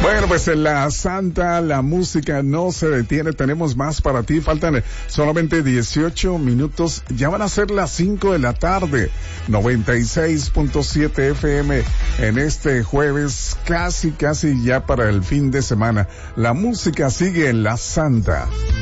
Bueno, pues en la Santa, la música no se detiene. Tenemos más para ti. Faltan solamente 18 minutos. Ya van a ser las 5 de la tarde. 96.7 FM en este jueves, casi ya para el fin de semana. La música sigue en la Santa.